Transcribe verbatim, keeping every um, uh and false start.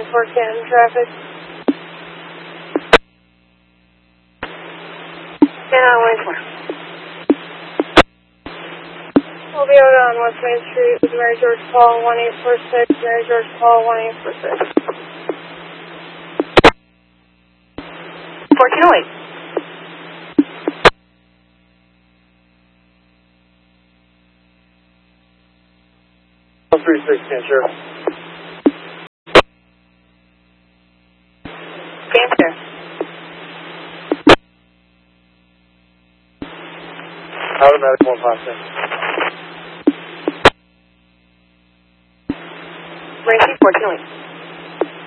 for Canton traffic. ten on one four. We'll be out on West Main Street with Mary George Paul one eight four six, Mary George Paul one eight four six. fourteen oh eight. three six, Cancer. Cancer. Automatic one passing. Range fourteen oh eight.